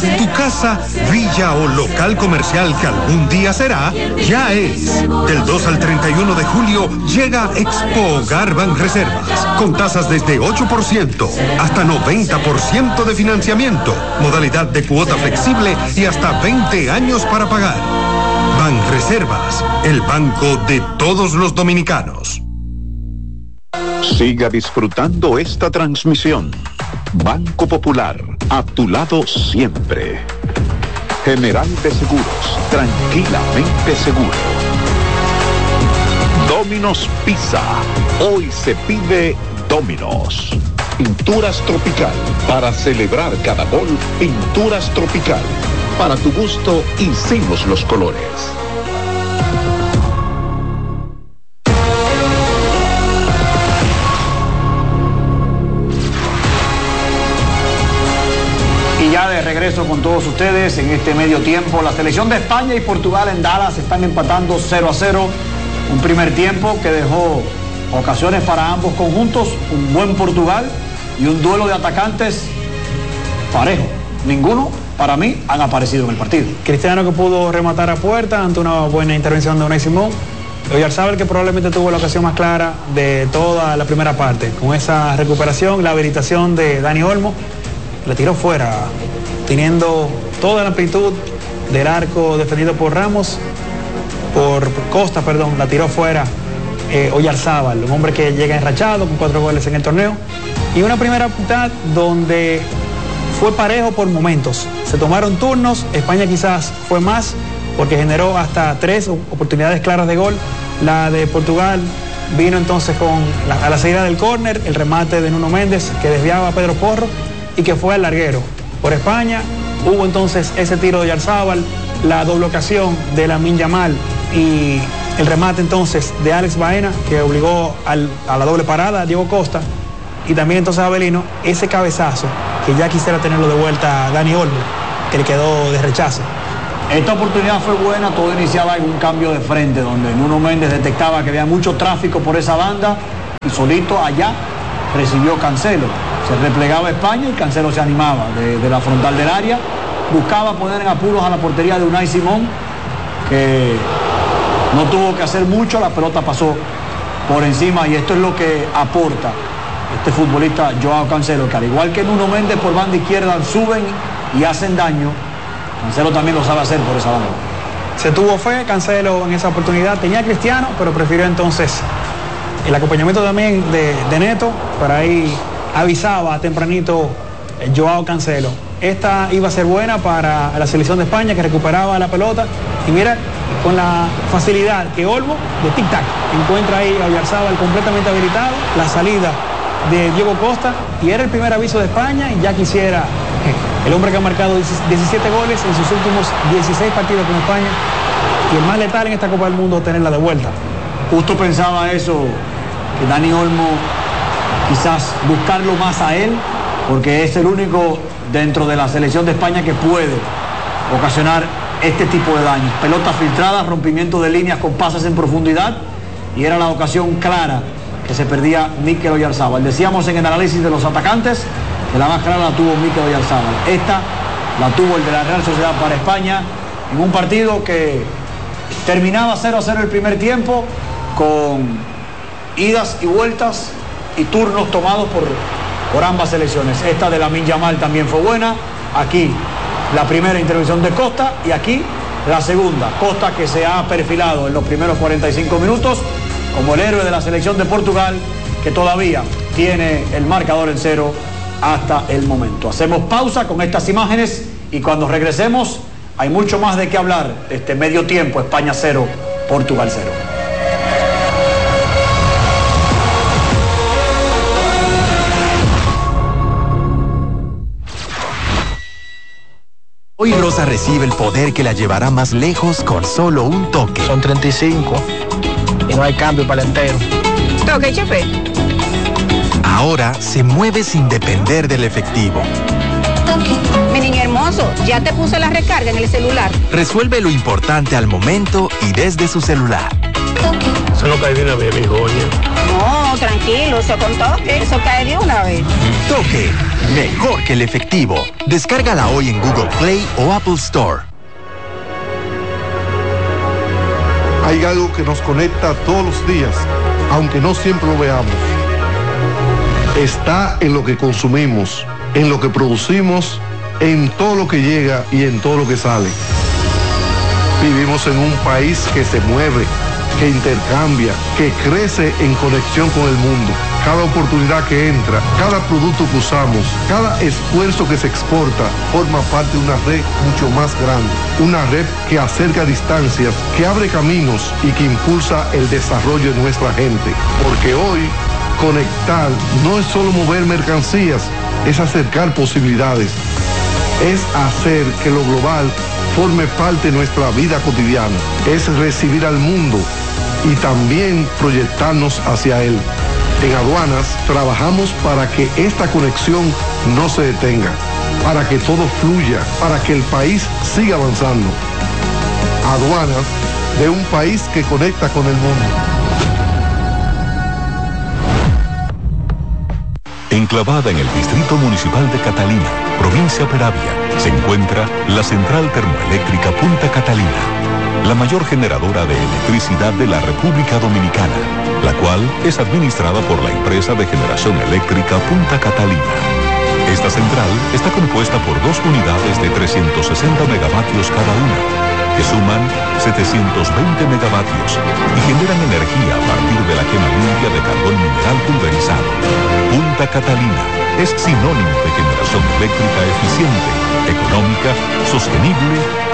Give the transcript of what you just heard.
Tu casa, villa o local comercial que algún día será, ya es. Del 2 al 31 de julio llega Expo Hogar Banreservas, con tasas desde 8%, hasta 90% de financiamiento, modalidad de cuota flexible y hasta 20 años para pagar. Banreservas, el banco de todos los dominicanos. Siga disfrutando esta transmisión. Banco Popular, a tu lado siempre. General de Seguros, tranquilamente seguro. Domino's Pizza, hoy se pide Domino's. Pinturas Tropical, para celebrar cada gol, Pinturas Tropical. Para tu gusto, hicimos los colores. Y ya de regreso con todos ustedes en este medio tiempo, la selección de España y Portugal en Dallas están empatando 0-0. Un primer tiempo que dejó ocasiones para ambos conjuntos, un buen Portugal y un duelo de atacantes parejo. Ninguno, para mí, han aparecido en el partido. Cristiano, que pudo rematar a puerta ante una buena intervención de Unai Simón. Oyarzabal, que probablemente tuvo la ocasión más clara de toda la primera parte. Con esa recuperación, la habilitación de Dani Olmo, le tiró fuera, teniendo toda la amplitud del arco defendido por Costa, la tiró fuera Oyarzabal, un hombre que llega enrachado con 4 goles en el torneo. Y una primera mitad donde fue parejo por momentos. Se tomaron turnos, España quizás fue más, porque generó hasta 3 oportunidades claras de gol. La de Portugal vino entonces a la salida del córner, el remate de Nuno Méndez, que desviaba a Pedro Porro y que fue al larguero. Por España hubo entonces ese tiro de Oyarzabal, la doble ocasión de Lamine Yamal y el remate entonces de Alex Baena, que obligó a la doble parada a Diego Costa. Y también entonces Abelino, ese cabezazo que ya quisiera tenerlo de vuelta a Dani Olmo, que le quedó de rechazo. Esta oportunidad fue buena, todo iniciaba en un cambio de frente, donde Nuno Méndez detectaba que había mucho tráfico por esa banda y solito allá recibió Cancelo. Se replegaba España y Cancelo se animaba de la frontal del área, buscaba poner en apuros a la portería de Unai Simón, que no tuvo que hacer mucho, la pelota pasó por encima y esto es lo que aporta este futbolista Joao Cancelo, que al igual que Nuno Méndez por banda izquierda suben y hacen daño. Cancelo también lo sabe hacer por esa banda. Se tuvo fe Cancelo en esa oportunidad, tenía a Cristiano, pero prefirió entonces el acompañamiento también de Neto, para ahí avisaba tempranito Joao Cancelo. Esta iba a ser buena para la selección de España, que recuperaba la pelota, y mira, con la facilidad que Olmo, de tic-tac, encuentra ahí a Oyarzabal completamente habilitado, la salida de Diego Costa, y era el primer aviso de España, y ya quisiera el hombre que ha marcado 17 goles en sus últimos 16 partidos con España, y el más letal en esta Copa del Mundo, tenerla de vuelta. Justo pensaba eso, que Dani Olmo quizás buscarlo más a él, porque es el único dentro de la selección de España que puede ocasionar este tipo de daños. Pelotas filtradas, rompimiento de líneas con pases en profundidad, y era la ocasión clara que se perdía Mikel Oyarzabal. Decíamos en el análisis de los atacantes que la más clara la tuvo Mikel Oyarzabal. Esta la tuvo el de la Real Sociedad para España en un partido que terminaba 0-0 el primer tiempo, con idas y vueltas y turnos tomados por ambas selecciones. Esta de Lamine Yamal también fue buena. Aquí la primera intervención de Costa y aquí la segunda. Costa, que se ha perfilado en los primeros 45 minutos como el héroe de la selección de Portugal, que todavía tiene el marcador en 0 hasta el momento. Hacemos pausa con estas imágenes y cuando regresemos hay mucho más de qué hablar de este medio tiempo. España 0, Portugal 0. Hoy Rosa recibe el poder que la llevará más lejos con solo un toque. Son 35 y no hay cambio para el entero. Toque, chofer. Ahora se mueve sin depender del efectivo. Mi niño hermoso, ya te puse la recarga en el celular. Resuelve lo importante al momento y desde su celular. Eso no cae de una vez, mijo, oye. No, tranquilo, eso con toque, eso cae de una vez. Toque, mejor que el efectivo. Descárgala hoy en Google Play o Apple Store. Hay algo que nos conecta todos los días, aunque no siempre lo veamos. Está en lo que consumimos, en lo que producimos, en todo lo que llega y en todo lo que sale. Vivimos en un país que se mueve, que intercambia, que crece en conexión con el mundo. Cada oportunidad que entra, cada producto que usamos, cada esfuerzo que se exporta, forma parte de una red mucho más grande. Una red que acerca distancias, que abre caminos y que impulsa el desarrollo de nuestra gente. Porque hoy, conectar no es solo mover mercancías, es acercar posibilidades. Es hacer que lo global forme parte de nuestra vida cotidiana. Es recibir al mundo y también proyectarnos hacia él. En Aduanas trabajamos para que esta conexión no se detenga, para que todo fluya, para que el país siga avanzando. Aduanas, de un país que conecta con el mundo. Enclavada en el Distrito Municipal de Catalina, provincia Peravia, se encuentra la Central Termoeléctrica Punta Catalina, la mayor generadora de electricidad de la República Dominicana, la cual es administrada por la empresa de generación eléctrica Punta Catalina. Esta central está compuesta por 2 unidades de 360 megavatios cada una, que suman 720 megavatios y generan energía a partir de la quema limpia de carbón mineral pulverizado. Punta Catalina es sinónimo de generación eléctrica eficiente, económica, sostenible